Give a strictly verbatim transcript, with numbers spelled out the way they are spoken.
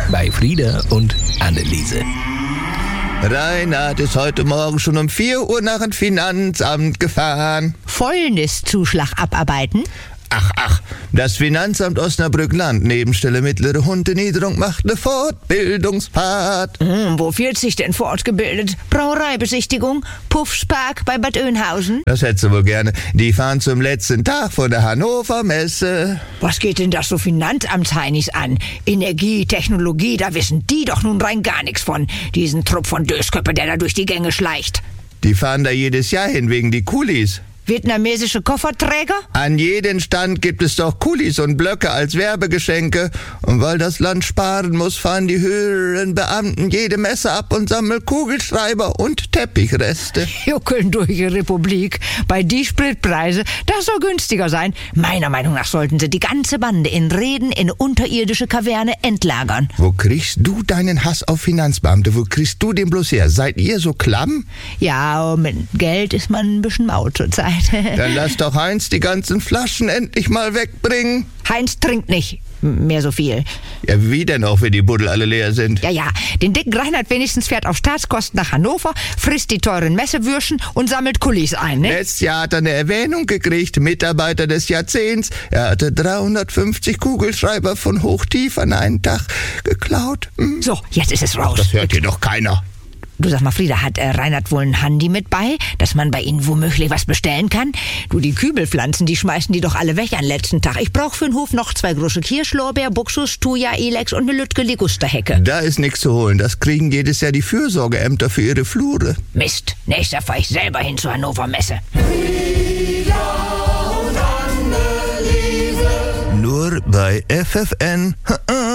bei Frieda und Anneliese. Reinhard ist heute Morgen schon um vier Uhr nach dem Finanzamt gefahren. Fäulniszuschlag abarbeiten? Ach, ach, das Finanzamt Osnabrück-Land, Nebenstelle Mittlere Hundeniederung, macht eine Fortbildungsfahrt. Hm, wo wird sich denn fortgebildet? Brauereibesichtigung? Puffspark bei Bad Oeynhausen? Das hättest du wohl gerne. Die fahren zum letzten Tag vor der Hannover Messe. Was geht denn das so Finanzamtsheinis an? Energie, Technologie, da wissen die doch nun rein gar nichts von. Diesen Trupp von Dösköppe, der da durch die Gänge schleicht. Die fahren da jedes Jahr hin wegen die Kulis. Vietnamesische Kofferträger? An jedem Stand gibt es doch Kulis und Blöcke als Werbegeschenke. Und weil das Land sparen muss, fahren die höheren Beamten jede Messe ab und sammeln Kugelschreiber und Teppichreste. Juckeln durch die Republik. Bei die Spritpreise, das soll günstiger sein. Meiner Meinung nach sollten sie die ganze Bande in Reden in eine unterirdische Kaverne entlagern. Wo kriegst du deinen Hass auf Finanzbeamte? Wo kriegst du den bloß her? Seid ihr so klamm? Ja, mit Geld ist man ein bisschen mau zur Zeit. Dann lass doch Heinz die ganzen Flaschen endlich mal wegbringen. Heinz trinkt nicht mehr so viel. Ja, wie denn auch, wenn die Buddel alle leer sind? Ja, ja, den dicken Reinhard wenigstens fährt auf Staatskosten nach Hannover, frisst die teuren Messewürschen und sammelt Kulis ein, ne? Letztes Jahr hat er eine Erwähnung gekriegt, Mitarbeiter des Jahrzehnts. Er hatte dreihundertfünfzig Kugelschreiber von Hochtief an einen Tag geklaut. Hm. So, jetzt ist es raus. Das hört hier doch keiner. Du, sag mal, Frieda, hat äh, Reinhard wohl ein Handy mit bei, dass man bei Ihnen womöglich was bestellen kann? Du, die Kübelpflanzen, die schmeißen die doch alle weg an letzten Tag. Ich brauch für den Hof noch zwei große Kirschlorbeer, Buxus, Thuja, Elex und eine Lütke Ligusterhecke. Da ist nichts zu holen. Das kriegen jedes Jahr die Fürsorgeämter für ihre Flure. Mist, nächster fahr ich selber hin zur Hannover Messe. Nur bei F F N.